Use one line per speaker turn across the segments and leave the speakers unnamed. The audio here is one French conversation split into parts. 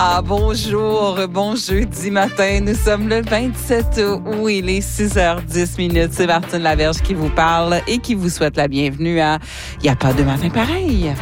Bonjour, bon jeudi matin. Nous sommes le 27 août, il est 6h10. C'est Martine Laverge qui vous parle et qui vous souhaite la bienvenue à Il n'y a pas de matin pareil.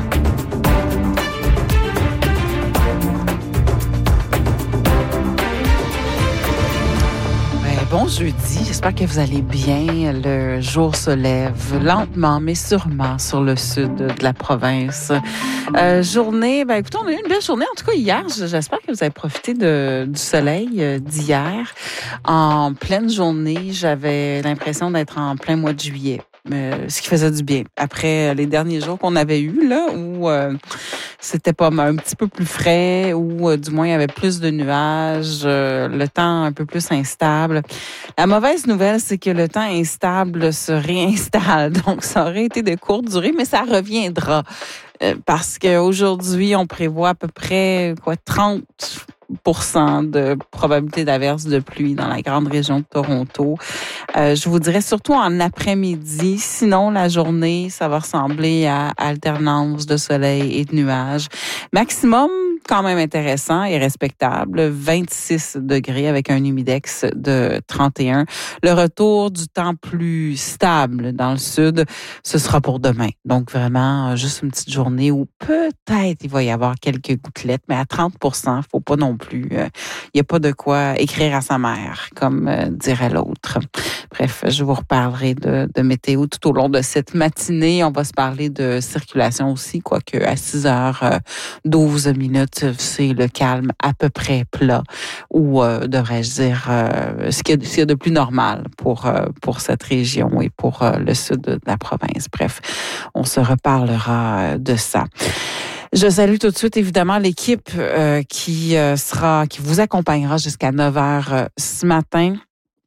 Bon jeudi, j'espère que vous allez bien. Le jour se lève lentement, mais sûrement sur le sud de la province. Journée, écoutez, on a eu une belle journée. En tout cas, hier, j'espère que vous avez profité du soleil d'hier. En pleine journée, j'avais l'impression d'être en plein mois de juillet. Ce qui faisait du bien. Après les derniers jours qu'on avait eus, là, où c'était pas un petit peu plus frais, où du moins il y avait plus de nuages, le temps un peu plus instable. La mauvaise nouvelle, c'est que le temps instable se réinstalle. Donc, ça aurait été de courte durée, mais ça reviendra. Parce qu'aujourd'hui, on prévoit à peu près 30% de probabilité d'averse de pluie dans la grande région de Toronto. Je vous dirais surtout en après-midi. Sinon, la journée, ça va ressembler à alternance de soleil et de nuages. Maximum, quand même intéressant et respectable, 26 degrés avec un humidex de 31. Le retour du temps plus stable dans le sud, ce sera pour demain. Donc, vraiment, juste une petite journée où peut-être il va y avoir quelques gouttelettes, mais à 30%, faut pas non plus. Il n'y a pas de quoi écrire à sa mère, comme dirait l'autre. Bref, je vous reparlerai de météo tout au long de cette matinée. On va se parler de circulation aussi, quoique à 6h12 minutes, c'est le calme à peu près plat, ou devrais-je dire ce qu'il y a de plus normal pour cette région et pour le sud de la province. Bref, on se reparlera de ça. Je salue tout de suite, évidemment, l'équipe qui vous accompagnera jusqu'à 9h ce matin.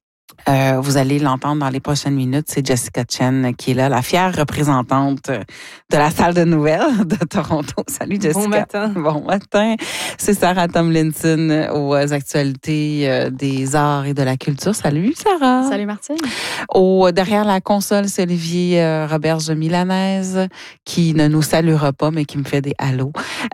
Vous allez l'entendre dans les prochaines minutes. C'est Jessica Chen qui est là, la fière représentante de la salle de nouvelles de Toronto. Salut Jessica.
Bon matin.
Bon matin. C'est Sarah Tomlinson aux actualités des arts et de la culture. Salut Sarah.
Salut Martine.
Derrière la console, c'est Olivier Roberge Milanaise qui ne nous saluera pas, mais qui me fait des hallos.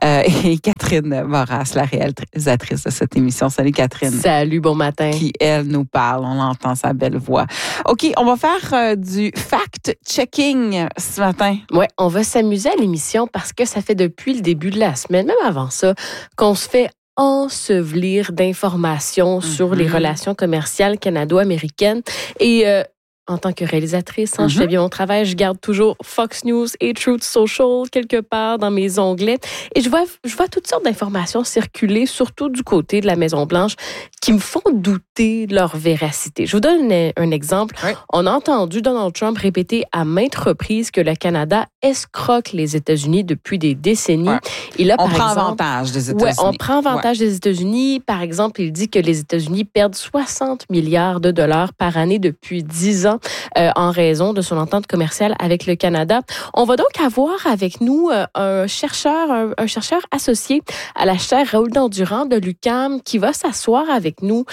Et Catherine Moras, la réalisatrice de cette émission. Salut Catherine.
Salut, bon matin.
Qui, elle, nous parle. On entend sa belle voix. OK, on va faire du fact-checking ce matin.
Ouais, on va s'amuser à l'émission parce que ça fait depuis le début de la semaine, même avant ça, qu'on se fait ensevelir d'informations sur les relations commerciales canado-américaines. Et en tant que réalisatrice, je fais bien mon travail. Je garde toujours Fox News et Truth Social quelque part dans mes onglets. Et je vois toutes sortes d'informations circuler, surtout du côté de la Maison-Blanche, qui me font douter de leur véracité. Je vous donne un exemple. Oui. On a entendu Donald Trump répéter à maintes reprises que le Canada escroque les États-Unis depuis des décennies. Ouais. Et là,
on prend avantage des États-Unis.
Ouais, on prend avantage des États-Unis. Par exemple, il dit que les États-Unis perdent 60 milliards de dollars par année depuis 10 ans. En raison de son entente commerciale avec le Canada. On va donc avoir avec nous un chercheur associé à la chaire Raoul Dandurand de l'UQAM qui va s'asseoir avec nous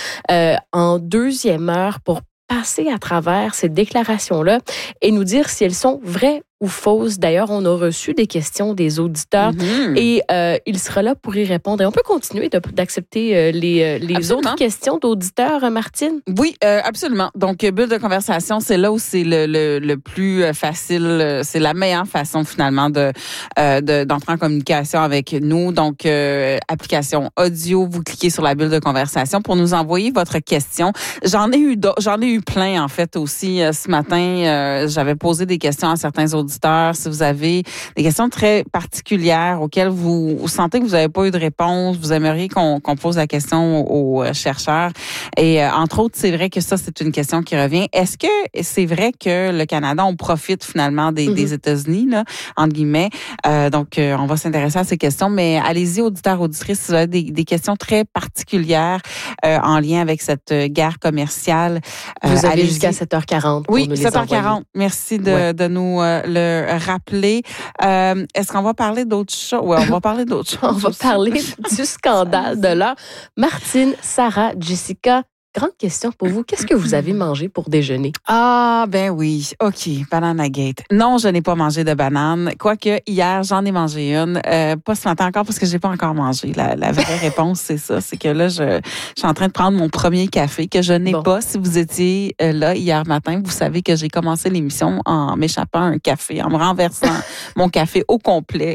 en deuxième heure pour passer à travers ces déclarations-là et nous dire si elles sont vraies ou fausses. D'ailleurs, on a reçu des questions des auditeurs et il sera là pour y répondre. Et on peut continuer d'accepter les autres questions d'auditeurs, Martine?
Oui, absolument. Donc, bulle de conversation, c'est là où c'est le plus facile. C'est la meilleure façon, finalement, d'entrer en communication avec nous. Donc, application audio, vous cliquez sur la bulle de conversation pour nous envoyer votre question. J'en ai eu plein, en fait, aussi ce matin. J'avais posé des questions à certains auditeurs. Si vous avez des questions très particulières auxquelles vous sentez que vous n'avez pas eu de réponse, vous aimeriez qu'on pose la question aux chercheurs. Et entre autres, c'est vrai que ça, c'est une question qui revient. Est-ce que c'est vrai que le Canada, on profite finalement des États-Unis, là, entre guillemets? Donc, on va s'intéresser à ces questions. Mais allez-y, auditeurs, auditrices, si vous avez des questions très particulières en lien avec cette guerre commerciale.
Vous avez jusqu'à 7h40 pour
oui,
nous les
7h40.
envoyer.
Merci de nous le rappeler. Est-ce qu'on va parler d'autres choses? Oui, on va parler d'autres choses.
On va parler du scandale de l'heure. Martine, Sarah, Jessica, grande question pour vous. Qu'est-ce que vous avez mangé pour déjeuner?
Ah, ben oui. OK. Banana Gate. Non, je n'ai pas mangé de banane. Quoique, hier, j'en ai mangé une. Pas ce matin encore parce que j'ai pas encore mangé. La vraie réponse, c'est ça. C'est que là, je suis en train de prendre mon premier café que je n'ai pas. Si vous étiez là hier matin, vous savez que j'ai commencé l'émission en m'échappant un café, en me renversant mon café au complet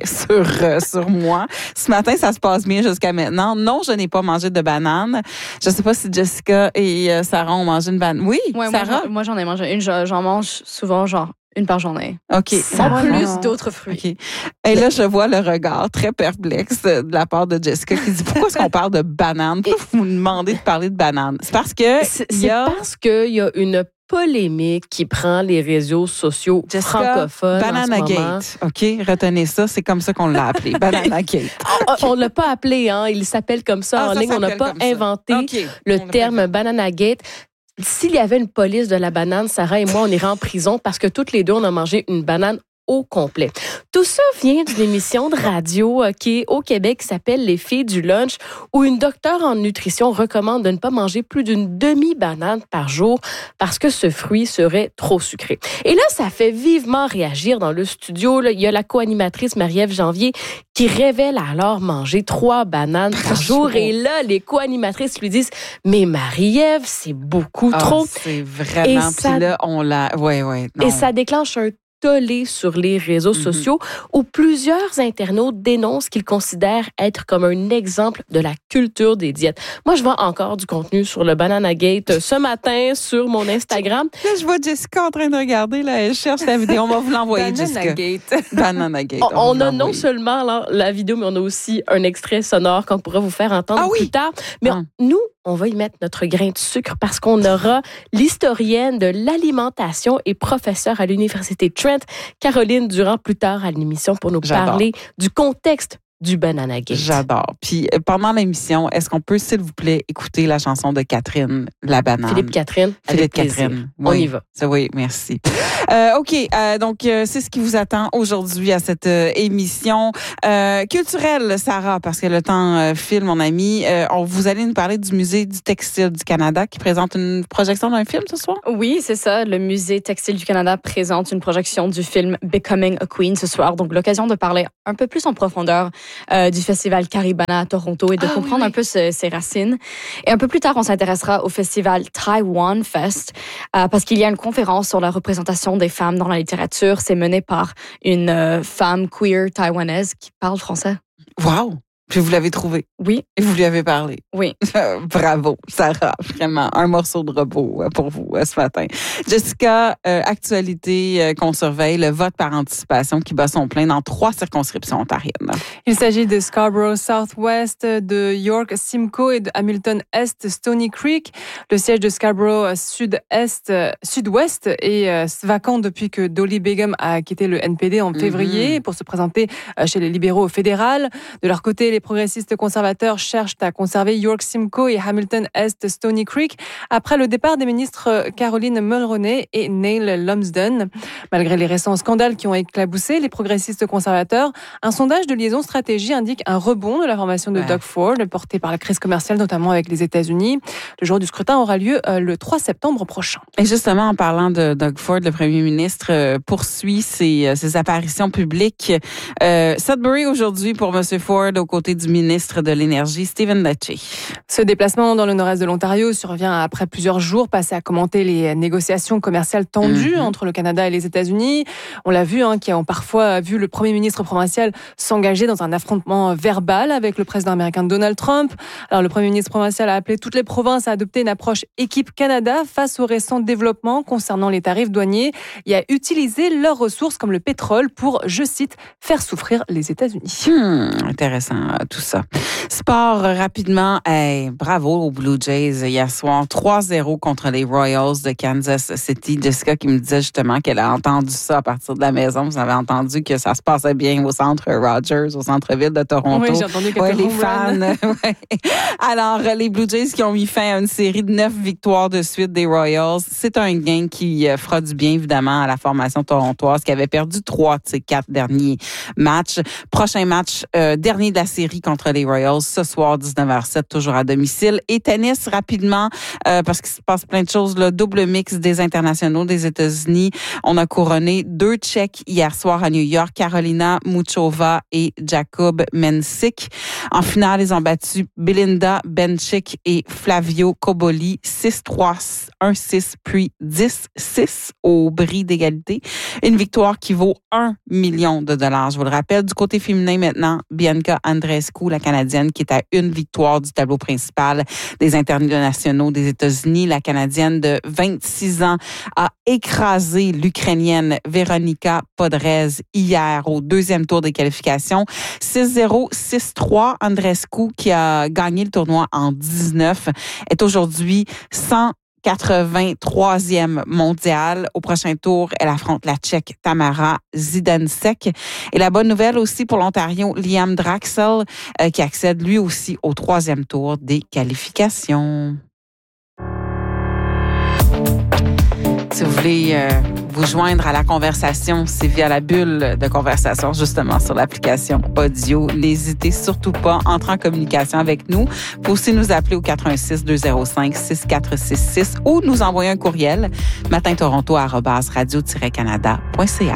sur moi. Ce matin, ça se passe bien jusqu'à maintenant. Non, je n'ai pas mangé de banane. Je sais pas si Jessica et Sarah ont mangé une banane. Oui,
ouais,
Sarah?
Moi, j'en ai mangé une. J'en mange souvent, genre, une par journée.
OK.
En plus d'autres fruits.
OK. Et là, je vois le regard très perplexe de la part de Jessica qui dit, pourquoi est-ce qu'on parle de banane? Pourquoi vous me demandez de parler de banane? C'est parce que
parce qu'il y a une polémique qui prend les réseaux sociaux francophones.
Banana Gate. OK, retenez ça. C'est comme ça qu'on l'a appelé. Banana Gate.
On ne l'a pas appelé, hein. Il s'appelle comme ça en ligne. On n'a pas inventé le terme Banana Gate. S'il y avait une police de la banane, Sarah et moi, on irait en prison parce que toutes les deux, on a mangé une banane au complet. Tout ça vient d'une émission de radio qui est au Québec qui s'appelle Les filles du lunch, où une docteure en nutrition recommande de ne pas manger plus d'une demi-banane par jour parce que ce fruit serait trop sucré. Et là, ça fait vivement réagir dans le studio. Là, il y a la co-animatrice Marie-Ève Janvier qui révèle alors manger 3 bananes par jour. Et là, les co-animatrices lui disent « Mais Marie-Ève, c'est beaucoup trop. »
C'est vraiment... Puis là, on l'a... Ouais.
Et ça déclenche un tollé sur les réseaux sociaux où plusieurs internautes dénoncent qu'ils considèrent être comme un exemple de la culture des diètes. Moi, je vois encore du contenu sur le Banana Gate ce matin sur mon Instagram.
Là, je vois Jessica en train de regarder. Là, elle cherche la vidéo. On va vous l'envoyer, Jessica. Banana Gate.
On a non seulement la vidéo, mais on a aussi un extrait sonore qu'on pourra vous faire entendre plus tard. Mais nous, on va y mettre notre grain de sucre parce qu'on aura l'historienne de l'alimentation et professeure à l'Université Trent, Caroline Durand, plus tard à l'émission pour nous parler du contexte du Banana Gate.
J'adore. Puis pendant l'émission, est-ce qu'on peut, s'il vous plaît, écouter la chanson de Catherine, La Banane?
Philippe Catherine.
Oui.
On y va.
Oui, merci. OK, donc c'est ce qui vous attend aujourd'hui à cette émission culturelle, Sarah, parce que le temps file, mon ami. Vous allez nous parler du Musée du Textile du Canada qui présente une projection d'un film ce soir?
Oui, c'est ça. Le Musée Textile du Canada présente une projection du film Becoming a Queen ce soir. Donc, l'occasion de parler un peu plus en profondeur du festival Caribana à Toronto et de comprendre un peu ses racines. Et un peu plus tard, on s'intéressera au festival Taiwan Fest parce qu'il y a une conférence sur la représentation des femmes dans la littérature. C'est mené par une femme queer taïwanaise qui parle français.
Wow! Puis vous l'avez trouvé.
Oui.
Et vous lui avez parlé.
Oui.
Bravo, Sarah. Vraiment, un morceau de robot pour vous ce matin. Jessica, actualité qu'on surveille, le vote par anticipation qui bat son plein dans 3 circonscriptions ontariennes.
Il s'agit de Scarborough Southwest, de York Simcoe et de Hamilton Est Stony Creek. Le siège de Scarborough Sud-Ouest est vacant depuis que Dolly Begum a quitté le NPD en février pour se présenter chez les libéraux fédérales. De leur côté, les progressistes conservateurs cherchent à conserver York Simcoe et Hamilton Est Stony Creek après le départ des ministres Caroline Mulroney et Neil Lumsden. Malgré les récents scandales qui ont éclaboussé les progressistes conservateurs, un sondage de Liaison Stratégie indique un rebond de la formation de Doug Ford, porté par la crise commerciale, notamment avec les États-Unis. Le jour du scrutin aura lieu le 3 septembre prochain.
Et justement, en parlant de Doug Ford, le premier ministre poursuit ses apparitions publiques. Sudbury aujourd'hui pour M. Ford aux côtés du ministre de l'Énergie, Stephen Lecce.
Ce déplacement dans le nord-est de l'Ontario survient après plusieurs jours passés à commenter les négociations commerciales tendues entre le Canada et les États-Unis. On l'a vu, qui ont parfois vu le premier ministre provincial s'engager dans un affrontement verbal avec le président américain Donald Trump. Alors, le premier ministre provincial a appelé toutes les provinces à adopter une approche équipe Canada face aux récents développements concernant les tarifs douaniers et à utiliser leurs ressources comme le pétrole pour, je cite, faire souffrir les États-Unis.
Intéressant, tout ça. Sport, rapidement. Bravo aux Blue Jays hier soir. 3-0 contre les Royals de Kansas City. Jessica qui me disait justement qu'elle a entendu ça à partir de la maison. Vous avez entendu que ça se passait bien au centre Rogers, au centre-ville de Toronto.
Oui, j'ai entendu quelques
les fans. Alors, les Blue Jays qui ont mis fin à une série de 9 victoires de suite des Royals. C'est un gain qui fera du bien, évidemment, à la formation torontoise qui avait perdu 3 de ses 4 derniers matchs. Prochain match, dernier de la série série contre les Royals ce soir, 19h07, toujours à domicile. Et tennis, rapidement, parce qu'il se passe plein de choses. Le double mix des internationaux des États-Unis. On a couronné 2 Tchèques hier soir à New York, Karolina Muchova et Jakub Mensik. En finale, ils ont battu Belinda Bencic et Flavio Cobolli 6-3, 1-6, puis 10-6 au bris d'égalité. Une victoire qui vaut $1 million. Je vous le rappelle. Du côté féminin maintenant, Bianca Andreescu, la Canadienne, qui est à une victoire du tableau principal des internationaux des États-Unis. La Canadienne de 26 ans a écrasé l'Ukrainienne Veronika Podrez hier au 2e tour des qualifications. 6-0, 6-3. Andreescu, qui a gagné le tournoi en 19, est aujourd'hui 183e mondiale. Au prochain tour, elle affronte la Tchèque Tamara Zidansek. Et la bonne nouvelle aussi pour l'Ontario, Liam Draxel, qui accède lui aussi au 3e tour des qualifications. Si vous voulez vous joindre à la conversation, c'est via la bulle de conversation, justement, sur l'application audio. N'hésitez surtout pas, entrez en communication avec nous. Vous pouvez aussi nous appeler au 416-205-6466 ou nous envoyer un courriel matintoronto@radio-canada.ca.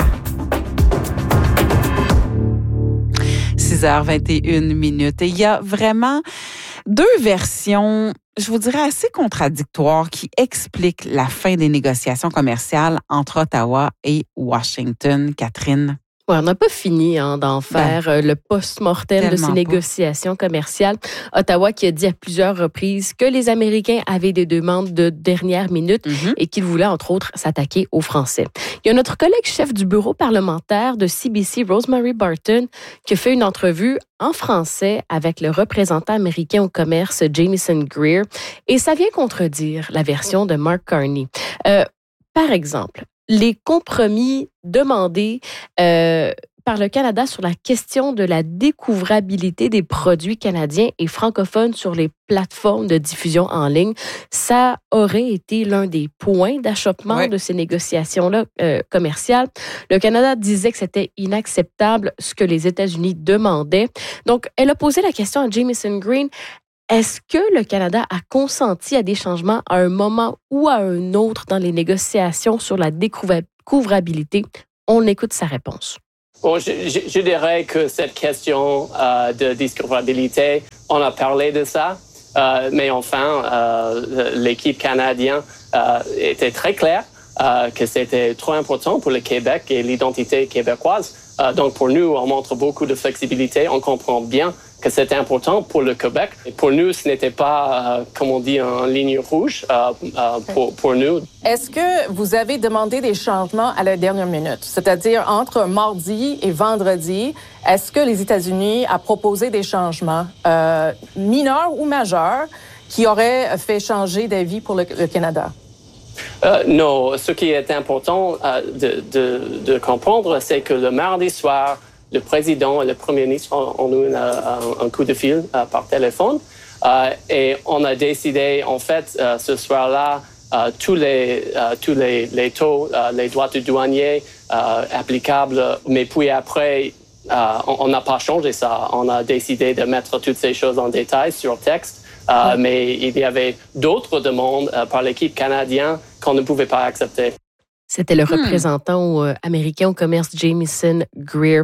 6h21. Et il y a vraiment 2 versions, je vous dirais, assez contradictoires qui expliquent la fin des négociations commerciales entre Ottawa et Washington. Catherine?
Ouais, on n'a pas fini d'en faire le post-mortem de ces négociations commerciales. Ottawa qui a dit à plusieurs reprises que les Américains avaient des demandes de dernière minute et qu'ils voulaient, entre autres, s'attaquer aux Français. Il y a notre collègue chef du bureau parlementaire de CBC, Rosemary Barton, qui a fait une entrevue en français avec le représentant américain au commerce, Jamieson Greer, et ça vient contredire la version de Mark Carney. Par exemple, les compromis demandés par le Canada sur la question de la découvrabilité des produits canadiens et francophones sur les plateformes de diffusion en ligne, ça aurait été l'un des points d'achoppement de ces négociations-là commerciales. Le Canada disait que c'était inacceptable ce que les États-Unis demandaient. Donc, elle a posé la question à Jamieson Greer. Est-ce que le Canada a consenti à des changements à un moment ou à un autre dans les négociations sur la découvrabilité? On écoute sa réponse.
Bon, je dirais que cette question de découvrabilité, on a parlé de ça, mais enfin, l'équipe canadienne était très claire que c'était trop important pour le Québec et l'identité québécoise. Donc pour nous, on montre beaucoup de flexibilité, on comprend bien que c'était important pour le Québec. Et pour nous, ce n'était pas, comme on dit, une ligne rouge pour nous.
Est-ce que vous avez demandé des changements à la dernière minute? C'est-à-dire, entre mardi et vendredi, est-ce que les États-Unis ont proposé des changements mineurs ou majeurs qui auraient fait changer d'avis pour le Canada?
Non, ce qui est important de comprendre, c'est que le mardi soir, le président et le premier ministre ont eu un coup de fil par téléphone et on a décidé, en fait, ce soir-là, tous les taux, les droits de douanier applicables. Mais puis après, on n'a pas changé ça. On a décidé de mettre toutes ces choses en détail sur texte. Mais il y avait d'autres demandes par l'équipe canadienne qu'on ne pouvait pas accepter.
C'était le représentant américain au commerce, Jamieson Greer.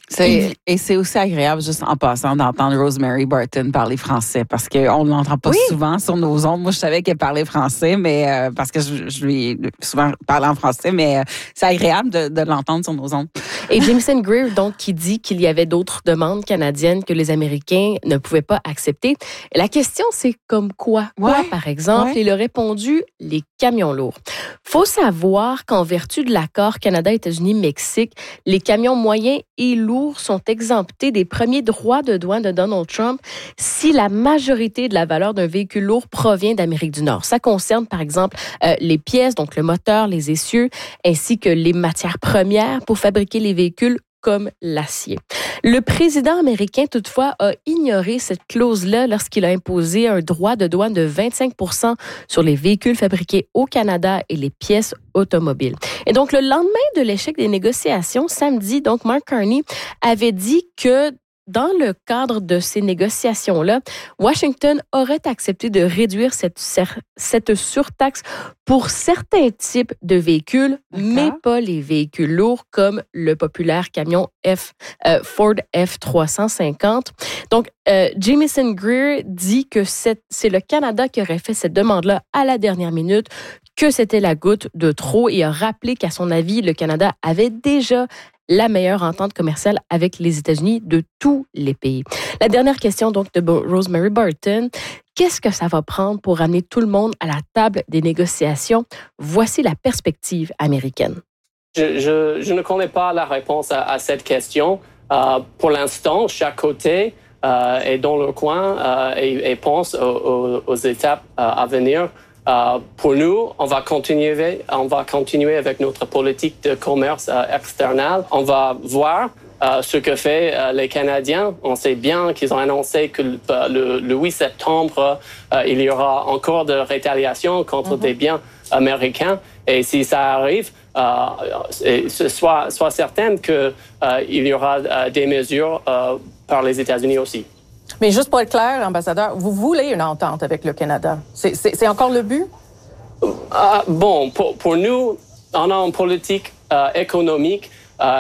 Et c'est aussi agréable, juste en passant, d'entendre Rosemary Barton parler français, parce qu'on ne l'entend pas souvent sur nos ondes. Moi, je savais qu'elle parlait français, mais parce que je lui ai souvent parlé en français, mais c'est agréable de l'entendre sur nos ondes.
Et Jamieson Greer, donc, qui dit qu'il y avait d'autres demandes canadiennes que les Américains ne pouvaient pas accepter. La question, c'est comme quoi? Quoi, par exemple? Il a répondu, les camions lourds. Faut savoir qu'en vertu de l'accord Canada-États-Unis-Mexique, les camions moyens et lourds sont exemptés des premiers droits de douane de Donald Trump si la majorité de la valeur d'un véhicule lourd provient d'Amérique du Nord. Ça concerne, par exemple, les pièces, donc le moteur, les essieux, ainsi que les matières premières pour fabriquer les véhicules comme l'acier. Le président américain, toutefois, a ignoré cette clause-là lorsqu'il a imposé un droit de douane de 25% sur les véhicules fabriqués au Canada et les pièces automobiles. Et donc, le lendemain de l'échec des négociations, samedi, donc Mark Carney avait dit que dans le cadre de ces négociations-là, Washington aurait accepté de réduire cette surtaxe pour certains types de véhicules, mais pas les véhicules lourds comme le populaire camion Ford F-350. Donc, Jamieson Greer dit que c'est le Canada qui aurait fait cette demande-là à la dernière minute, que c'était la goutte de trop et a rappelé qu'à son avis, le Canada avait déjà la meilleure entente commerciale avec les États-Unis de tous les pays. La dernière question donc de Rosemary Barton, qu'est-ce que ça va prendre pour amener tout le monde à la table des négociations? Voici la perspective américaine.
Je ne connais pas la réponse à cette question. Pour l'instant, chaque côté est dans le coin et pense aux étapes à venir. Pour nous, on va continuer avec notre politique de commerce externe. On va voir ce que fait les Canadiens. On sait bien qu'ils ont annoncé que le 8 septembre, il y aura encore de rétaliation contre des biens américains. Et si ça arrive, sois certaine qu'il y aura des mesures par les États-Unis aussi.
Mais juste pour être clair, ambassadeur, vous voulez une entente avec le Canada. C'est encore le but?
Bon, pour nous, on a une politique économique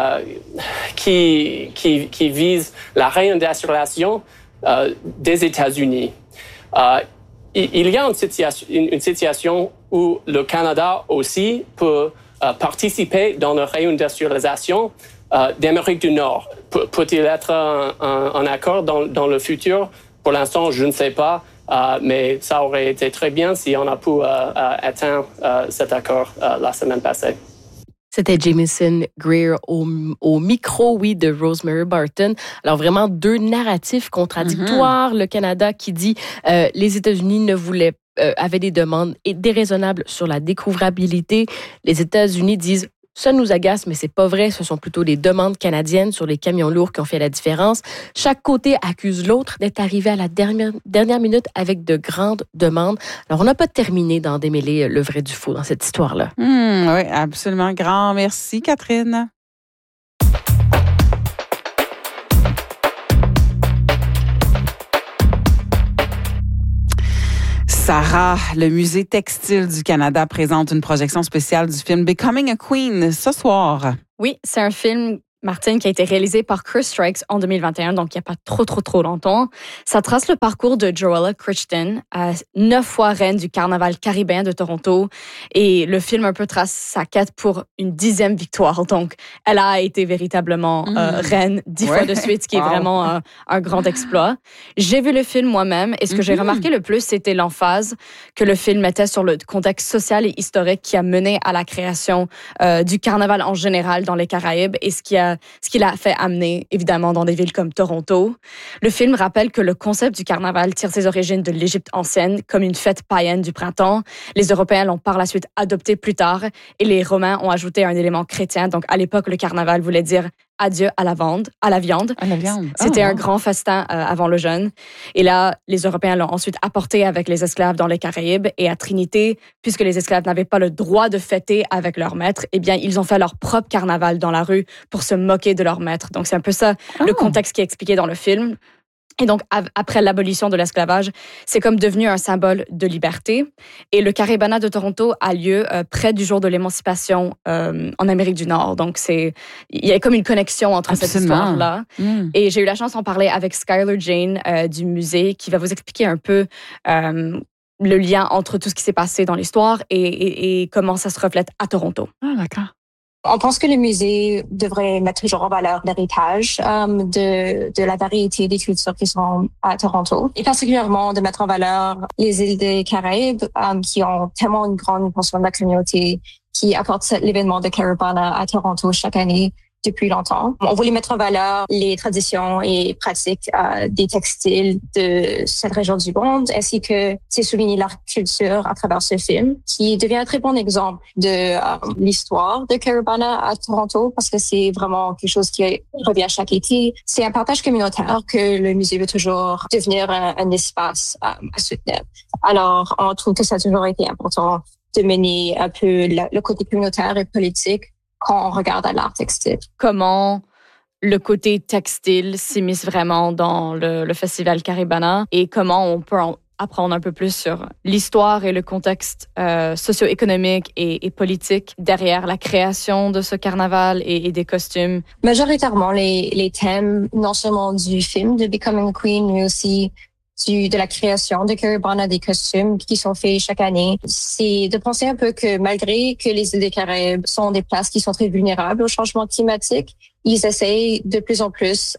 qui vise la réindustrialisation des États-Unis. Il y a une situation où le Canada aussi peut participer dans la réindustrialisation d'Amérique du Nord. Peut-il être un accord dans le futur? Pour l'instant, je ne sais pas, mais ça aurait été très bien si on a pu atteindre cet accord la semaine passée.
C'était Jamieson Greer au micro, oui, de Rosemary Barton. Alors vraiment deux narratifs contradictoires. Le Canada qui dit les États-Unis avaient des demandes déraisonnables sur la découvrabilité. Les États-Unis disent ça nous agace, mais c'est pas vrai. Ce sont plutôt les demandes canadiennes sur les camions lourds qui ont fait la différence. Chaque côté accuse l'autre d'être arrivé à la dernière minute avec de grandes demandes. Alors, on n'a pas terminé d'en démêler le vrai du faux dans cette histoire-là.
Oui, absolument. Grand merci, Catherine. Sarah, le Musée textile du Canada présente une projection spéciale du film Becoming a Queen ce soir.
Oui, c'est un film, Martine, qui a été réalisé par Chris Strikes en 2021, donc il n'y a pas trop longtemps. Ça trace le parcours de Joella Crichton, 9 fois reine du carnaval caribéen de Toronto. Et le film un peu trace sa quête pour une 10e victoire. Donc, elle a été véritablement reine 10 fois de suite, ce qui est vraiment un grand exploit. J'ai vu le film moi-même et ce que j'ai remarqué le plus, c'était l'emphase que le film mettait sur le contexte social et historique qui a mené à la création du carnaval en général dans les Caraïbes et ce qui l'a fait amener, évidemment, dans des villes comme Toronto. Le film rappelle que le concept du carnaval tire ses origines de l'Égypte ancienne, comme une fête païenne du printemps. Les Européens l'ont par la suite adopté plus tard et les Romains ont ajouté un élément chrétien. Donc, à l'époque, le carnaval voulait dire adieu à la viande. À la viande. C'était un grand festin avant le jeûne. Et là, les Européens l'ont ensuite apporté avec les esclaves dans les Caraïbes. Et à Trinité, puisque les esclaves n'avaient pas le droit de fêter avec leur maître, eh bien, ils ont fait leur propre carnaval dans la rue pour se moquer de leur maître. Donc, c'est un peu ça le contexte qui est expliqué dans le film. Et donc, après l'abolition de l'esclavage, c'est comme devenu un symbole de liberté. Et le Caribana de Toronto a lieu près du jour de l'émancipation en Amérique du Nord. Donc, il y a comme une connexion entre cette histoire-là. Et j'ai eu la chance d'en parler avec Skylar Jane du musée qui va vous expliquer un peu le lien entre tout ce qui s'est passé dans l'histoire et comment ça se reflète à Toronto.
Ah, d'accord.
On pense que le musée devrait mettre toujours en valeur l'héritage de la variété des cultures qui sont à Toronto et particulièrement de mettre en valeur les îles des Caraïbes qui ont tellement une grande portion de la communauté qui apporte l'événement de Caribana à Toronto chaque année depuis longtemps. On voulait mettre en valeur les traditions et pratiques des textiles de cette région du monde, ainsi que souligner leur culture à travers ce film, qui devient un très bon exemple de l'histoire de Caribana à Toronto, parce que c'est vraiment quelque chose qui revient chaque été. C'est un partage communautaire que le musée veut toujours devenir un espace à soutenir. Alors, on trouve que ça a toujours été important de mener un peu le côté communautaire et politique quand on regarde à l'art textile.
Comment le côté textile s'immisce vraiment dans le festival Caribana et comment on peut apprendre un peu plus sur l'histoire et le contexte socio-économique et politique derrière la création de ce carnaval et des costumes.
Majoritairement, les thèmes, non seulement du film de Becoming a Queen, mais aussi de la création de Caribana, des costumes qui sont faits chaque année. C'est de penser un peu que malgré que les îles des Caraïbes sont des places qui sont très vulnérables au changement climatique, ils essayent de plus en plus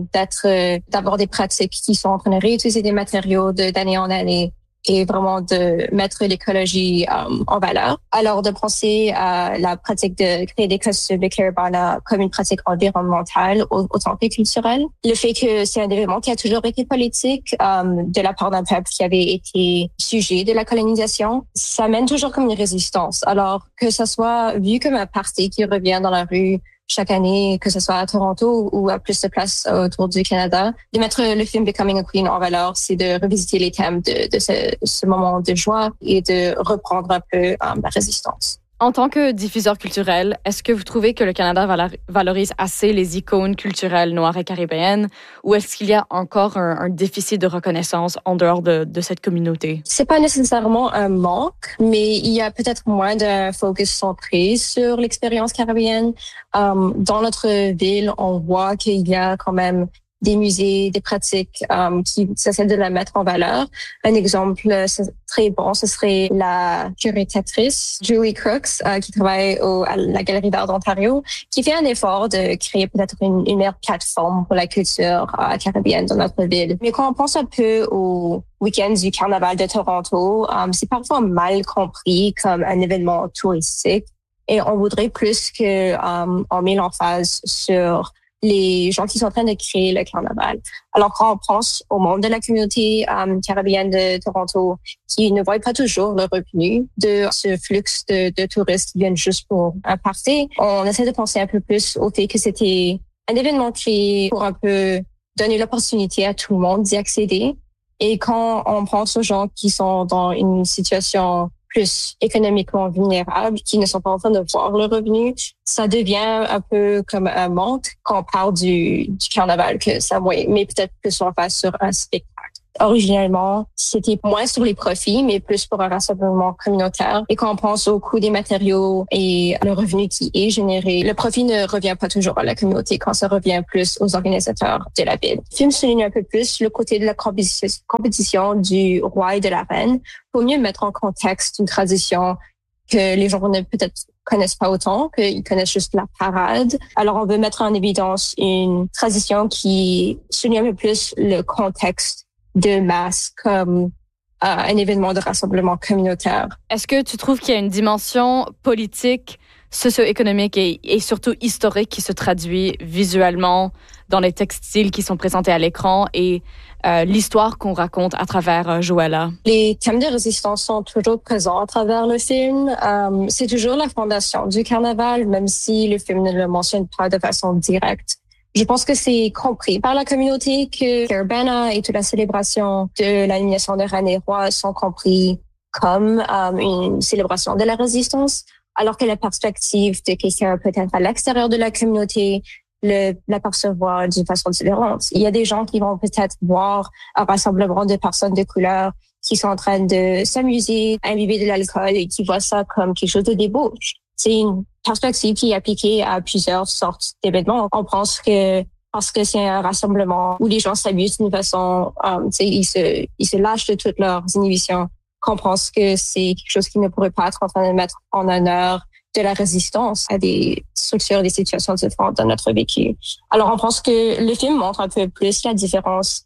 d'avoir des pratiques qui sont en train de réutiliser des matériaux d'année en année et vraiment de mettre l'écologie en valeur. Alors, de penser à la pratique de créer des costumes de Caribana comme une pratique environnementale autant que culturelle. Le fait que c'est un événement qui a toujours été politique de la part d'un peuple qui avait été sujet de la colonisation, ça mène toujours comme une résistance. Alors, que ça soit vu comme un parti qui revient dans la rue chaque année, que ce soit à Toronto ou à plus de places autour du Canada, de mettre le film Becoming a Queen en valeur, c'est de revisiter les thèmes de ce moment de joie et de reprendre un peu la résistance.
En tant que diffuseur culturel, est-ce que vous trouvez que le Canada valorise assez les icônes culturelles noires et caribéennes ou est-ce qu'il y a encore un déficit de reconnaissance en dehors de cette communauté?
C'est pas nécessairement un manque, mais il y a peut-être moins de focus centré sur l'expérience caribéenne. Dans notre ville, on voit qu'il y a quand même des musées, des pratiques qui essaient de la mettre en valeur. Un exemple très bon, ce serait la curatrice Julie Crooks qui travaille à la Galerie d'art d'Ontario, qui fait un effort de créer peut-être une meilleure plateforme pour la culture caribéenne dans notre ville. Mais quand on pense un peu au week-end du Carnaval de Toronto, c'est parfois mal compris comme un événement touristique et on voudrait plus que on met l'emphase sur les gens qui sont en train de créer le carnaval. Alors, quand on pense au monde de la communauté caribéenne de Toronto, qui ne voit pas toujours le revenu de ce flux de touristes qui viennent juste pour un party, on essaie de penser un peu plus au fait que c'était un événement créé pour un peu donner l'opportunité à tout le monde d'y accéder. Et quand on pense aux gens qui sont dans une situation plus économiquement vulnérables, qui ne sont pas en train de voir le revenu, ça devient un peu comme un manque quand on parle du carnaval, que ça met peut-être plus en face sur un spectacle. Originellement, c'était moins sur les profits, mais plus pour un rassemblement communautaire. Et quand on pense au coût des matériaux et le revenu qui est généré, le profit ne revient pas toujours à la communauté quand ça revient plus aux organisateurs de la ville. Le film souligne un peu plus le côté de la compétition du roi et de la reine pour mieux mettre en contexte une tradition que les gens peut-être connaissent pas autant, qu'ils connaissent juste la parade. Alors, on veut mettre en évidence une tradition qui souligne un peu plus le contexte de masse comme un événement de rassemblement communautaire.
Est-ce que tu trouves qu'il y a une dimension politique, socio-économique et surtout historique qui se traduit visuellement dans les textiles qui sont présentés à l'écran et l'histoire qu'on raconte à travers Joella?
Les thèmes de résistance sont toujours présents à travers le film. C'est toujours la fondation du carnaval, même si le film ne le mentionne pas de façon directe. Je pense que c'est compris par la communauté que Caribana et toute la célébration de l'animation de Reine et Roi sont compris comme une célébration de la résistance, alors que la perspective de quelqu'un peut-être à l'extérieur de la communauté l'apercevoir d'une façon différente. Il y a des gens qui vont peut-être voir un rassemblement de personnes de couleur qui sont en train de s'amuser, imbiber de l'alcool et qui voient ça comme quelque chose de débauche. C'est une perspective qui est appliquée à plusieurs sortes d'événements. On pense que parce que c'est un rassemblement où les gens s'amusent d'une façon, ils se lâchent de toutes leurs inhibitions, qu'on pense que c'est quelque chose qui ne pourrait pas être en train de mettre en honneur de la résistance à des structures, des situations différentes dans notre vécu. Alors, on pense que le film montre un peu plus la différence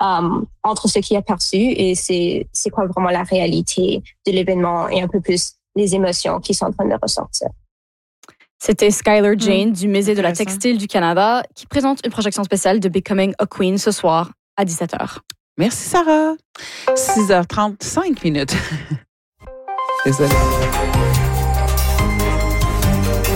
entre ce qui est perçu et c'est quoi vraiment la réalité de l'événement et un peu plus les émotions qui sont en train de ressortir.
C'était Skylar Jane du Musée de la Textile du Canada qui présente une projection spéciale de Becoming a Queen ce soir à 17h.
Merci Sarah. 6h35 minutes. Désolée.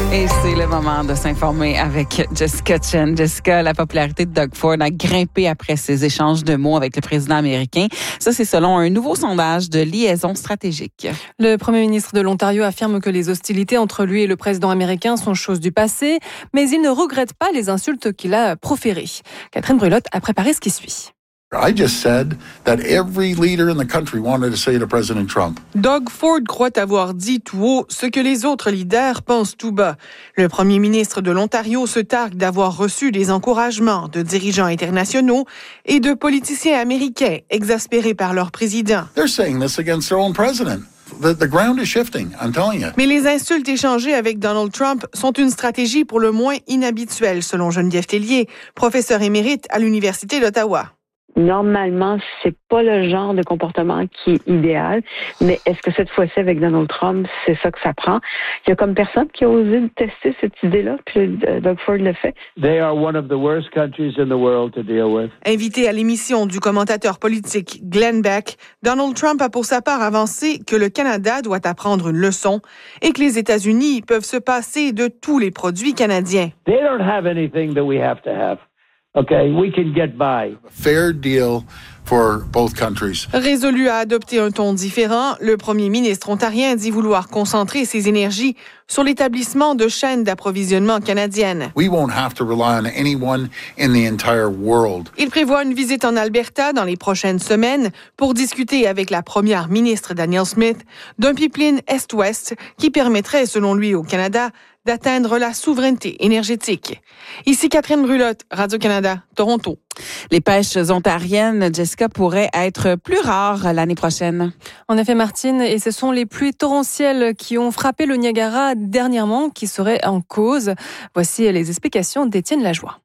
Et c'est le moment de s'informer avec Jessica Chen. Jessica, la popularité de Doug Ford a grimpé après ses échanges de mots avec le président américain. Ça, c'est selon un nouveau sondage de Liaison stratégique.
Le premier ministre de l'Ontario affirme que les hostilités entre lui et le président américain sont chose du passé, mais il ne regrette pas les insultes qu'il a proférées. Catherine Brulotte a préparé ce qui suit.
I just said that every leader in the country wanted to say to President Trump.
Doug Ford croit avoir dit tout haut ce que les autres leaders pensent tout bas. Le premier ministre de l'Ontario se targue d'avoir reçu des encouragements de dirigeants internationaux et de politiciens américains exaspérés par leur président.
They're saying this against their own president. The ground is shifting, I'm telling you.
Mais les insultes échangées avec Donald Trump sont une stratégie pour le moins inhabituelle, selon Geneviève Tellier, professeure émérite à l'Université d'Ottawa.
Normalement, c'est pas le genre de comportement qui est idéal, mais est-ce que cette fois-ci avec Donald Trump, c'est ça que ça prend? Il y a comme personne qui a osé tester cette idée-là, puis Doug Ford le fait.
They are one of the worst countries in the world to deal with.
Invité à l'émission du commentateur politique Glenn Beck, Donald Trump a pour sa part avancé que le Canada doit apprendre une leçon et que les États-Unis peuvent se passer de tous les produits canadiens.
They don't have anything that we have to have. Okay, we can get by.
Fair deal for both countries.
Résolu à adopter un ton différent, le premier ministre ontarien dit vouloir concentrer ses énergies sur l'établissement de chaînes d'approvisionnement canadiennes.
We won't have to rely on anyone in the entire world.
Il prévoit une visite en Alberta dans les prochaines semaines pour discuter avec la première ministre Danielle Smith d'un pipeline Est-Ouest qui permettrait, selon lui, au Canada d'atteindre la souveraineté énergétique. Ici Catherine Brulotte, Radio-Canada, Toronto.
Les pêches ontariennes, Jessica, pourraient être plus rares l'année prochaine.
En effet, Martine, et ce sont les pluies torrentielles qui ont frappé le Niagara dernièrement qui seraient en cause. Voici les explications d'Étienne Lajoie.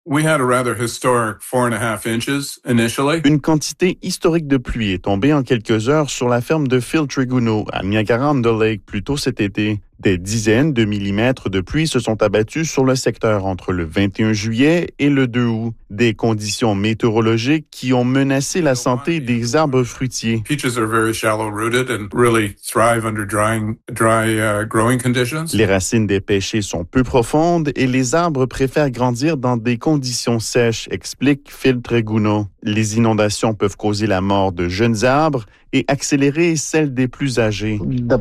Une quantité historique de pluie est tombée en quelques heures sur la ferme de Phil Triguno à Niagara-on-the-Lake plus tôt cet été. Des dizaines de millimètres de pluie se sont abattus sur le secteur entre le 21 juillet et le 2 août. Des conditions météorologiques qui ont menacé la santé des arbres fruitiers. Les racines des pêchers sont peu profondes et les arbres préfèrent grandir dans des conditions sèches, explique Phil Triguno. Les inondations peuvent causer la mort de jeunes arbres et accélérer celle des plus âgés.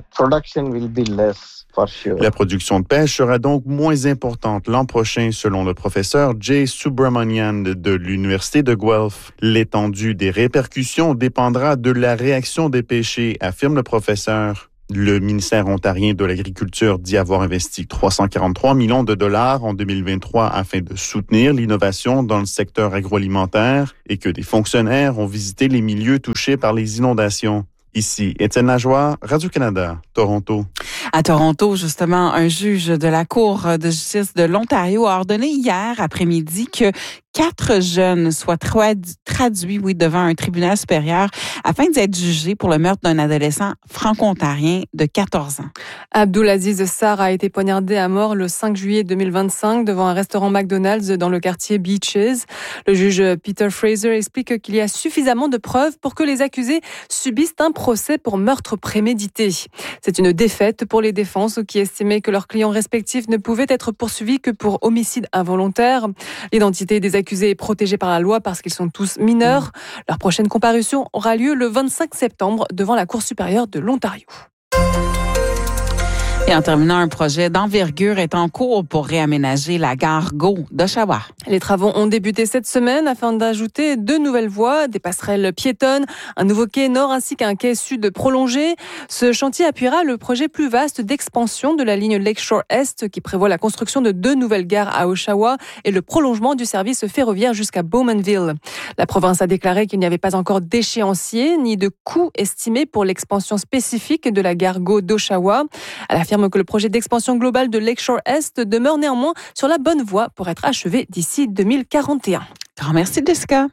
La production de pêche sera donc moins importante l'an prochain, selon le professeur Jay Subramanian de l'Université de Guelph. L'étendue des répercussions dépendra de la réaction des pêchers, affirme le professeur. Le ministère ontarien de l'Agriculture dit avoir investi 343 millions de dollars en 2023 afin de soutenir l'innovation dans le secteur agroalimentaire et que des fonctionnaires ont visité les milieux touchés par les inondations. Ici, Étienne Lajoie, Radio-Canada, Toronto.
À Toronto, justement, un juge de la Cour de justice de l'Ontario a ordonné hier après-midi que 4 jeunes soient traduits devant un tribunal supérieur afin d'être jugés pour le meurtre d'un adolescent franco-ontarien de 14 ans.
Abdulaziz Sarr a été poignardé à mort le 5 juillet 2025 devant un restaurant McDonald's dans le quartier Beaches. Le juge Peter Fraser explique qu'il y a suffisamment de preuves pour que les accusés subissent un procès pour meurtre prémédité. C'est une défaite pour les défenses qui estimaient que leurs clients respectifs ne pouvaient être poursuivis que pour homicide involontaire. L'identité des accusés est protégée par la loi parce qu'ils sont tous mineurs. Leur prochaine comparution aura lieu le 25 septembre devant la Cour supérieure de l'Ontario.
Et en terminant, un projet d'envergure est en cours pour réaménager la gare GO d'Oshawa.
Les travaux ont débuté cette semaine afin d'ajouter 2 nouvelles voies, des passerelles piétonnes, un nouveau quai nord ainsi qu'un quai sud prolongé. Ce chantier appuiera le projet plus vaste d'expansion de la ligne Lakeshore Est qui prévoit la construction de 2 nouvelles gares à Oshawa et le prolongement du service ferroviaire jusqu'à Bowmanville. La province a déclaré qu'il n'y avait pas encore d'échéancier ni de coût estimé pour l'expansion spécifique de la gare GO d'Oshawa. Elle affirme que le projet d'expansion globale de Lakeshore Est demeure néanmoins sur la bonne voie pour être achevé d'ici 2041.
Grand merci, Jessica.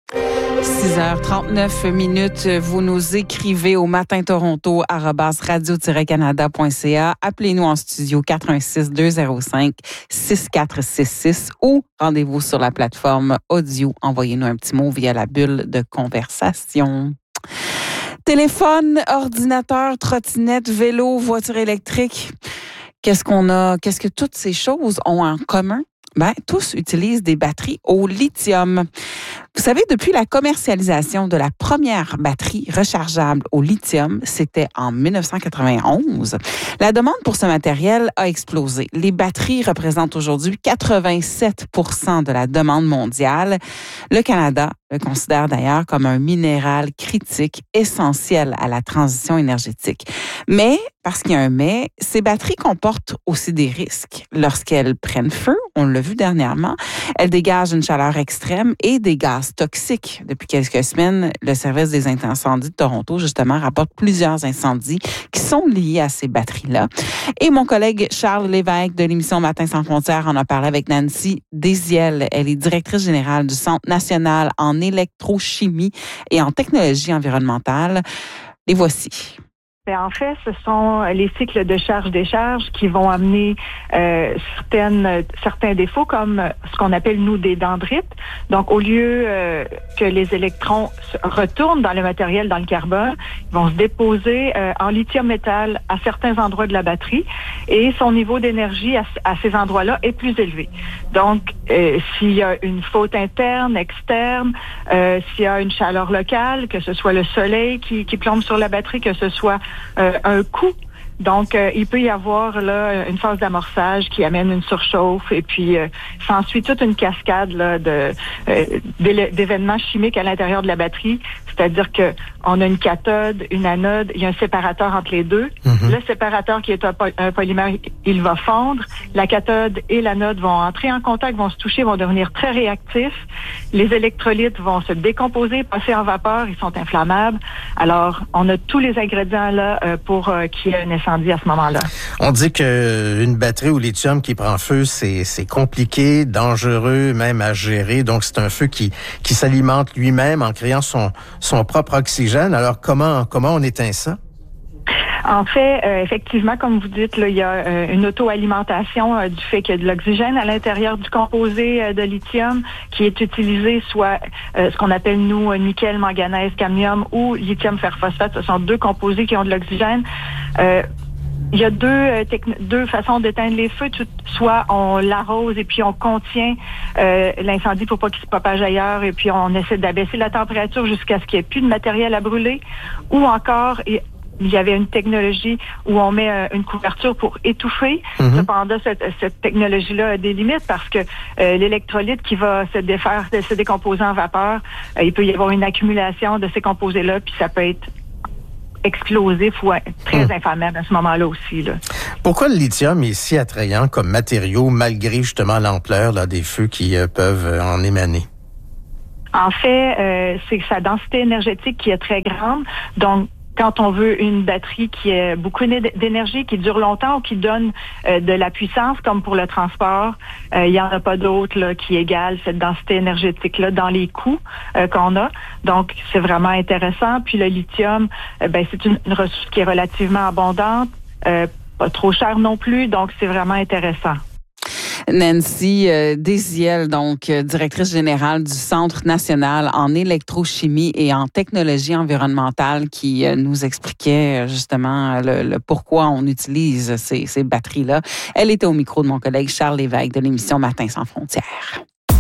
6h39, vous nous écrivez au matintoronto@radio-canada.ca. Appelez-nous en studio 416-205-6466 ou rendez-vous sur la plateforme audio. Envoyez-nous un petit mot via la bulle de conversation. Téléphone, ordinateur, trottinette, vélo, voiture électrique. Qu'est-ce que toutes ces choses ont en commun? Tous utilisent des batteries au lithium. Vous savez, depuis la commercialisation de la première batterie rechargeable au lithium, c'était en 1991, la demande pour ce matériel a explosé. Les batteries représentent aujourd'hui 87% de la demande mondiale. Le Canada le considère d'ailleurs comme un minéral critique essentiel à la transition énergétique. Mais, parce qu'il y a un mais, ces batteries comportent aussi des risques. Lorsqu'elles prennent feu, on l'a vu dernièrement, elles dégagent une chaleur extrême et des gaz toxiques. Depuis quelques semaines, le service des incendies de Toronto, justement, rapporte plusieurs incendies qui sont liés à ces batteries-là. Et mon collègue Charles Lévesque de l'émission Matin sans frontières en a parlé avec Nancy Désiel. Elle est directrice générale du Centre national en électrochimie et en technologie environnementale. Les voici.
En fait, ce sont les cycles de charge-décharge qui vont amener certains défauts, comme ce qu'on appelle, nous, des dendrites. Donc, au lieu que les électrons retournent dans le matériel, dans le carbone, ils vont se déposer en lithium-métal à certains endroits de la batterie et son niveau d'énergie à ces endroits-là est plus élevé. Donc, s'il y a une faute interne, externe, s'il y a une chaleur locale, que ce soit le soleil qui plombe sur la batterie, que ce soit un coup. Donc, il peut y avoir là une phase d'amorçage qui amène une surchauffe et puis s'ensuit toute une cascade là, d'événements chimiques à l'intérieur de la batterie. C'est-à-dire que on a une cathode, une anode, il y a un séparateur entre les deux. Mm-hmm. Le séparateur qui est un polymère, il va fondre. La cathode et l'anode vont entrer en contact, vont se toucher, vont devenir très réactifs. Les électrolytes vont se décomposer, passer en vapeur, ils sont inflammables. Alors, on a tous les ingrédients là pour qu'il y ait un incendie à ce moment-là.
On dit qu'une batterie au lithium qui prend feu, c'est compliqué, dangereux, même à gérer. Donc, c'est un feu qui s'alimente lui-même en créant son propre oxygène. Alors, comment on éteint ça?
En fait, effectivement, comme vous dites, là, il y a une auto-alimentation du fait qu'il y a de l'oxygène à l'intérieur du composé de lithium qui est utilisé soit ce qu'on appelle, nous, nickel, manganèse, cadmium ou lithium fer phosphate. Ce sont deux composés qui ont de l'oxygène. Il y a deux façons d'éteindre les feux. Soit on l'arrose et puis on contient l'incendie pour pas qu'il se propage ailleurs et puis on essaie d'abaisser la température jusqu'à ce qu'il n'y ait plus de matériel à brûler. Ou encore, il y avait une technologie où on met une couverture pour étouffer. Mm-hmm. Cependant, cette technologie-là a des limites parce que l'électrolyte qui va se décomposer en vapeur, il peut y avoir une accumulation de ces composés-là puis ça peut être explosif ou très inflammable à ce moment-là aussi. Là.
Pourquoi le lithium est si attrayant comme matériau malgré justement l'ampleur là, des feux qui peuvent en émaner?
En fait, c'est sa densité énergétique qui est très grande. Donc, quand on veut une batterie qui a beaucoup d'énergie, qui dure longtemps ou qui donne de la puissance, comme pour le transport, il n'y en a pas d'autre là, qui égale cette densité énergétique-là dans les coûts qu'on a. Donc, c'est vraiment intéressant. Puis le lithium, c'est une ressource qui est relativement abondante, pas trop chère non plus, donc c'est vraiment intéressant.
Nancy Désiel, donc directrice générale du Centre national en électrochimie et en technologie environnementale, qui nous expliquait justement le pourquoi on utilise ces batteries-là. Elle était au micro de mon collègue Charles Lévesque de l'émission Matin sans frontières.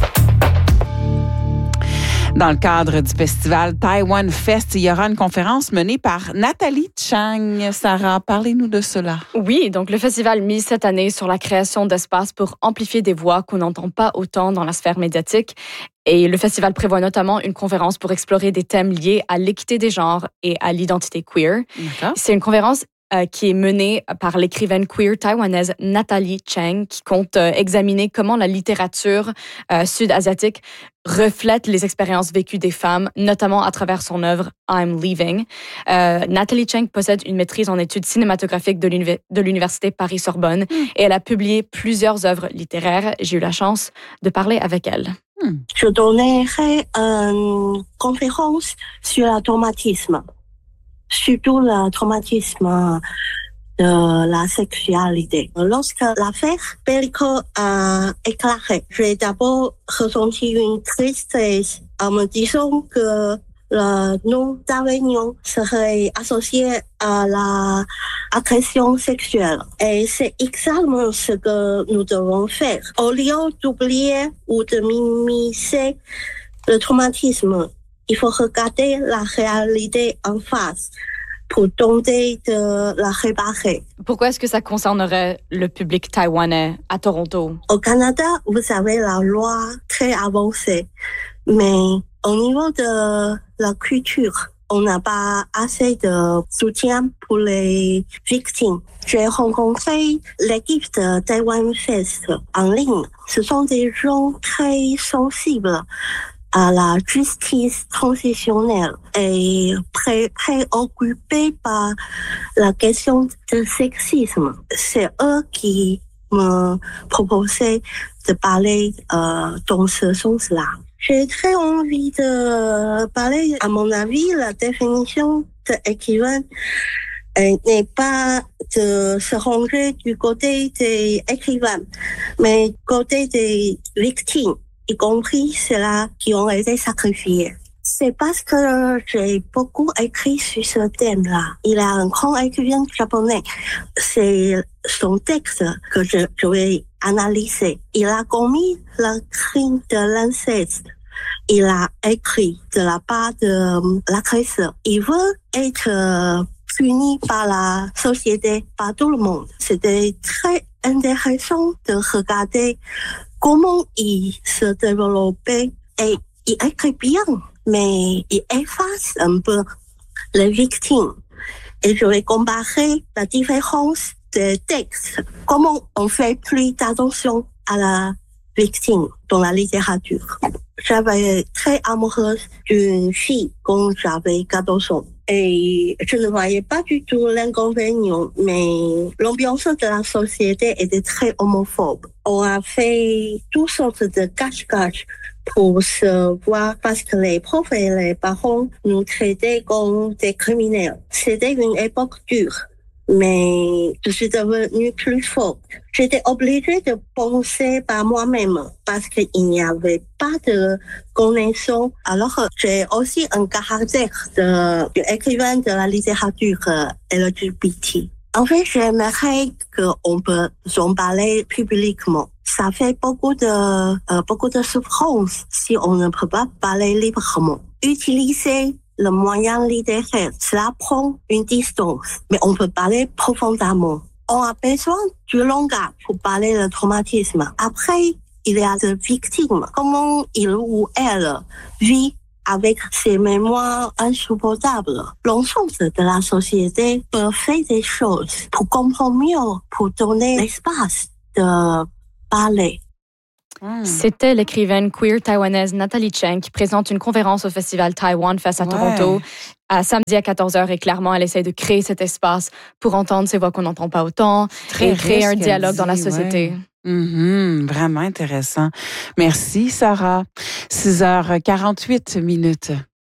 Dans le cadre du festival Taiwan Fest, il y aura une conférence menée par Nathalie Chang. Sarah, parlez-nous de cela.
Oui, donc le festival mise cette année sur la création d'espaces pour amplifier des voix qu'on n'entend pas autant dans la sphère médiatique. Et le festival prévoit notamment une conférence pour explorer des thèmes liés à l'équité des genres et à l'identité queer. D'accord. C'est une conférence qui est menée par l'écrivaine queer taïwanaise Nathalie Chang, qui compte examiner comment la littérature sud-asiatique reflète les expériences vécues des femmes, notamment à travers son œuvre I'm Leaving. Nathalie Chang possède une maîtrise en études cinématographiques de l'Université Paris-Sorbonne et elle a publié plusieurs œuvres littéraires. J'ai eu la chance de parler avec elle.
Je donnerai une conférence sur le traumatisme. Surtout le traumatisme de la sexualité. Lorsque l'affaire belliqueuse a éclaté, j'ai d'abord ressenti une tristesse en me disant que le nom d'Avignon serait associé à agression sexuelle. Et c'est exactement ce que nous devons faire. Au lieu d'oublier ou de minimiser le traumatisme, il faut regarder la réalité en face pour tenter de la réparer.
Pourquoi est-ce que ça concernerait le public taïwanais à Toronto?
Au Canada, vous avez la loi très avancée, mais au niveau de la culture, on n'a pas assez de soutien pour les victimes. J'ai rencontré l'équipe de Taiwan Fest en ligne. Ce sont des gens très sensibles à la justice transitionnelle et préoccupés par la question du sexisme. C'est eux qui me proposaient de parler dans ce sens-là. J'ai très envie de parler. À mon avis, la définition d'écrivain n'est pas de se ranger du côté des écrivains, mais du côté des victimes, y compris ceux-là qui ont été sacrifiés. C'est parce que j'ai beaucoup écrit sur ce thème-là. Il y a un grand écrivain japonais. C'est son texte que je vais analyser. Il a commis le crime de l'inceste. Il a écrit de la part de l'agresseur. Il veut être puni par la société, par tout le monde. C'était très intéressant de regarder comment il se développait et il écrit bien, mais il efface un peu les victimes. Et je vais comparer la différence des textes. Comment on fait plus d'attention à la victime dans la littérature. J'avais très amoureuse d'une fille quand j'avais 14 ans. Et je ne voyais pas du tout l'inconvénient, mais l'ambiance de la société était très homophobe. On a fait toutes sortes de cache-cache pour se voir parce que les profs et les parents nous traitaient comme des criminels. C'était une époque dure. Mais je suis devenue plus forte. J'étais obligée de penser par moi-même parce qu'il n'y avait pas de connaissance. Alors, j'ai aussi un caractère d'écrivain de la littérature LGBT. En fait, j'aimerais qu'on peut en parler publiquement. Ça fait beaucoup de souffrance si on ne peut pas parler librement. Utiliser le moyen littéraire, cela prend une distance, mais on peut parler profondément. On a besoin du langage pour parler du traumatisme. Après, il y a des victimes. Comment il ou elle vit avec ses mémoires insupportables. L'ensemble de la société peut faire des choses pour comprendre mieux, pour donner l'espace de parler.
C'était l'écrivaine queer taïwanaise Natalie Cheng qui présente une conférence au Festival Taiwan Fest à Toronto samedi à 14h et clairement elle essaie de créer cet espace pour entendre ces voix qu'on n'entend pas autant et créer un dialogue dans la société.
Vraiment intéressant. Merci Sarah. 6h48 minutes.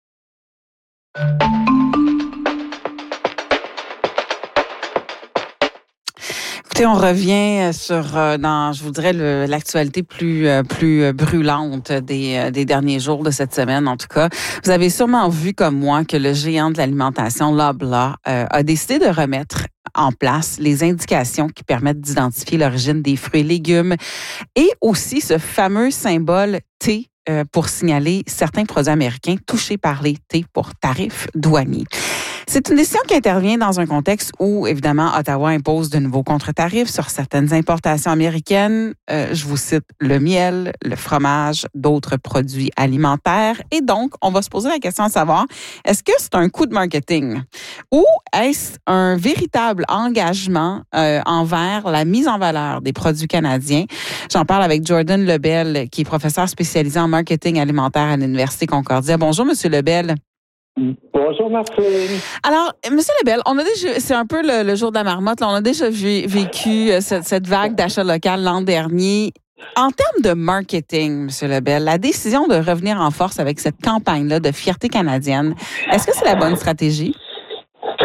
Écoutez, on revient sur, je vous dirais, l'actualité plus brûlante des derniers jours de cette semaine, en tout cas. Vous avez sûrement vu, comme moi, que le géant de l'alimentation, Loblaw, a décidé de remettre en place les indications qui permettent d'identifier l'origine des fruits et légumes et aussi ce fameux symbole T pour signaler certains produits américains touchés par les T pour tarifs douaniers. C'est une décision qui intervient dans un contexte où, évidemment, Ottawa impose de nouveaux contre-tarifs sur certaines importations américaines. Je vous cite le miel, le fromage, d'autres produits alimentaires. Et donc, on va se poser la question de savoir, est-ce que c'est un coup de marketing ou est-ce un véritable engagement envers la mise en valeur des produits canadiens? J'en parle avec Jordan Lebel, qui est professeur spécialisé en marketing alimentaire à l'Université Concordia. Bonjour, Monsieur Lebel.
Bonjour, Martine.
Alors, Monsieur Lebel, c'est un peu le jour de la marmotte. Là, on a déjà vécu cette vague d'achat local l'an dernier. En termes de marketing, Monsieur Lebel, la décision de revenir en force avec cette campagne-là de fierté canadienne, est-ce que c'est la bonne stratégie?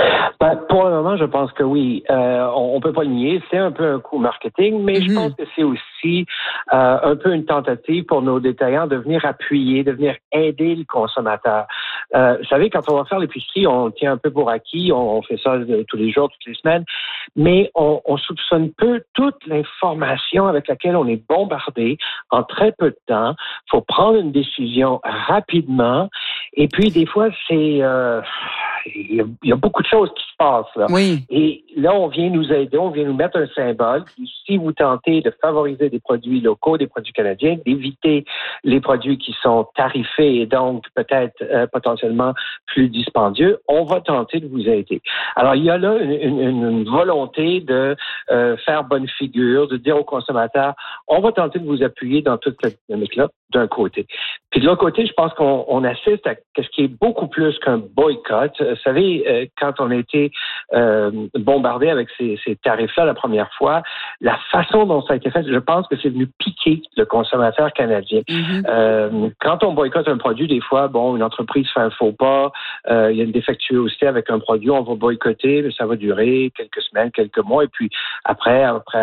Pour le moment, je pense que oui. On peut pas le nier. C'est un peu un coup marketing, mais je pense que c'est aussi un peu une tentative pour nos détaillants de venir appuyer, de venir aider le consommateur. Vous savez, quand on va faire l'épicerie, on tient un peu pour acquis, on fait ça tous les jours, toutes les semaines, mais on soupçonne peu toute l'information avec laquelle on est bombardé en très peu de temps. Il faut prendre une décision rapidement, et puis des fois, c'est... il y a beaucoup de choses qui se passent, là.
Oui.
Et là, on vient nous aider, on vient nous mettre un symbole. Si vous tentez de favoriser des produits locaux, des produits canadiens, d'éviter les produits qui sont tarifés et donc peut-être potentiellement plus dispendieux, on va tenter de vous aider. Alors, il y a là une volonté de faire bonne figure, de dire aux consommateurs, on va tenter de vous appuyer dans toute cette dynamique-là, d'un côté. Puis de l'autre côté, je pense qu'on assiste à ce qui est beaucoup plus qu'un boycott. Vous savez, quand on a été bombardé avec ces tarifs-là la première fois, la façon dont ça a été fait, je pense que c'est venu piquer le consommateur canadien. Quand on boycotte un produit, des fois, une entreprise fait un faux pas, il y a une défectuosité avec un produit, on va boycotter, mais ça va durer quelques semaines, quelques mois, et puis après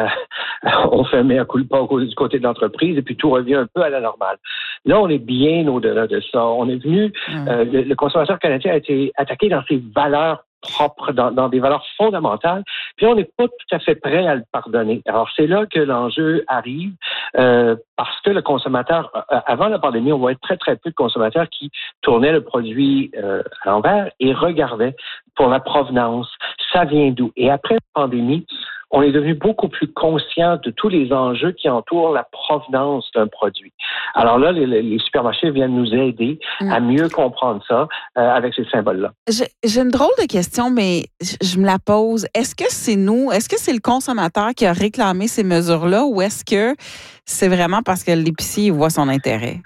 on fait un mea culpa du côté de l'entreprise, et puis tout revient un peu à la normale. Là, on est bien au-delà de ça. On est venu, le consommateur canadien a été attaqué dans ses valeurs propres, dans des valeurs fondamentales, puis on n'est pas tout à fait prêt à le pardonner. Alors, c'est là que l'enjeu arrive, parce que le consommateur, avant la pandémie, on voyait très, très peu de consommateurs qui tournaient le produit à l'envers et regardaient pour la provenance. Ça vient d'où? Et après la pandémie, on est devenu beaucoup plus conscient de tous les enjeux qui entourent la provenance d'un produit. Alors là, les supermarchés viennent nous aider à mieux comprendre ça avec ces symboles-là.
J'ai une drôle de question, mais je me la pose. Est-ce que c'est le consommateur qui a réclamé ces mesures-là, ou est-ce que c'est vraiment parce que l'épicier voit son intérêt?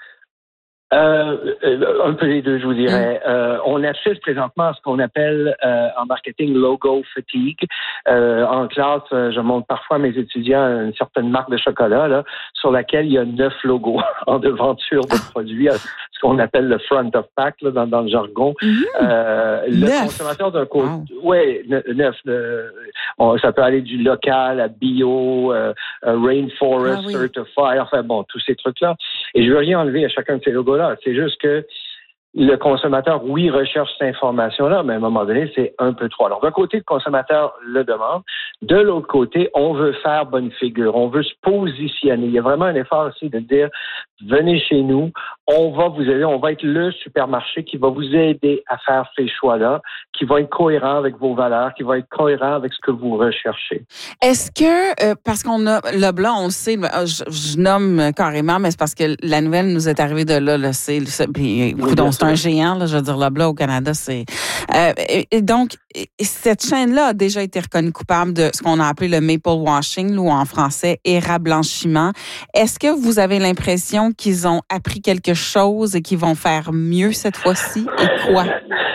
Un peu les deux, je vous dirais. On assiste présentement à ce qu'on appelle en marketing logo fatigue. En classe, je montre parfois à mes étudiants une certaine marque de chocolat là, sur laquelle il y a 9 logos en devanture de produits, ce qu'on appelle le front of pack là, dans le jargon. Le consommateur d'un côté, oui, 9. Ça peut aller du local à bio, rainforest, certified, enfin bon, tous ces trucs-là. Et je veux rien enlever à chacun de ces logos-là. C'est juste que le consommateur, oui, recherche cette information-là, mais à un moment donné, c'est un peu trop. Alors, d'un côté, le consommateur le demande. De l'autre côté, on veut faire bonne figure. On veut se positionner. Il y a vraiment un effort aussi de dire, venez chez nous, on va vous aider, on va être le supermarché qui va vous aider à faire ces choix-là, qui va être cohérent avec vos valeurs, qui va être cohérent avec ce que vous recherchez.
Est-ce que, parce qu'on a le blanc, on le sait, je nomme carrément, mais c'est parce que la nouvelle nous est arrivée de là c'est un géant, là, je veux dire, le blanc au Canada, c'est... donc, cette chaîne-là a déjà été reconnue coupable de ce qu'on a appelé le maple washing, ou en français, érablanchiment. Est-ce que vous avez l'impression qu'ils ont appris quelque chose et qu'ils vont faire mieux cette fois-ci? Et quoi?